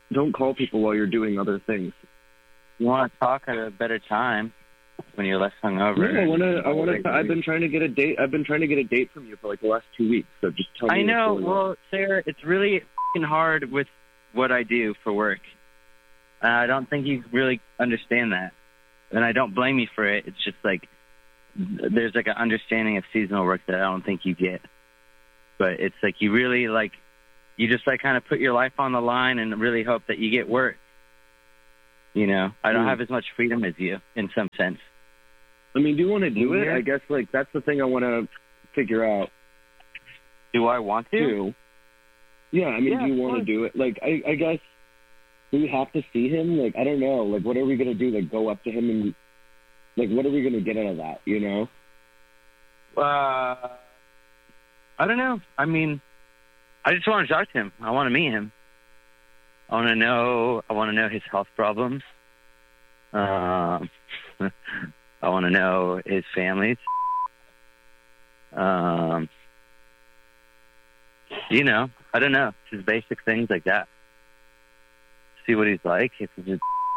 don't call people while you're doing other things. You want to talk at a better time when you're less hungover. No, I've been trying to get a date. I've been trying to get a date from you for like the last 2 weeks. So just tell me. I know. Well, Sarah, it's really f***ing hard with what I do for work. I don't think you really understand that, and I don't blame you for it. It's just like there's like an understanding of seasonal work that I don't think you get. But it's like you really like you just like kind of put your life on the line and really hope that you get work. You know, I don't have as much freedom as you in some sense. I mean, do you want to do it? I guess, like, that's the thing I want to figure out. Do I want to? Yeah, I mean, do you want to do it? Like, I guess, do we have to see him? Like, I don't know. Like, what are we going to do? Like, go up to him and, like, what are we going to get out of that, you know? I don't know. I mean, I just want to talk to him. I want to meet him. I want to know his health problems. I want to know his family's. You know, I don't know. Just basic things like that. See what he's like. If he's a